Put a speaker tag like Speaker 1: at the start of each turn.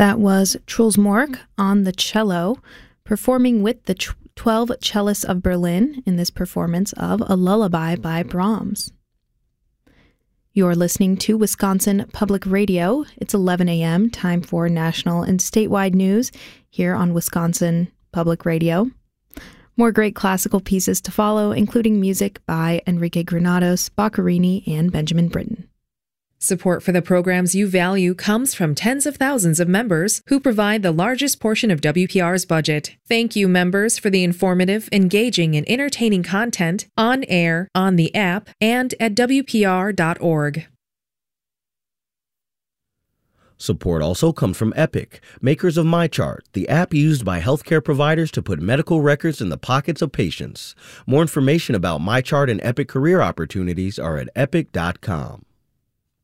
Speaker 1: That was Truls Mork on the cello, performing with the 12 cellists of Berlin in this performance of A Lullaby by Brahms. You're listening to Wisconsin Public Radio. It's 11 a.m., time for national and statewide news here on Wisconsin Public Radio. More great classical pieces to follow, including music by Enrique Granados, Boccherini, and Benjamin Britten.
Speaker 2: Support for the programs you value comes from tens of thousands of members who provide the largest portion of WPR's budget. Thank you, members, for the informative, engaging, and entertaining content on air, on the app, and at WPR.org.
Speaker 3: Support also comes from Epic, makers of MyChart, the app used by healthcare providers to put medical records in the pockets of patients. More information about MyChart and Epic career opportunities are at epic.com.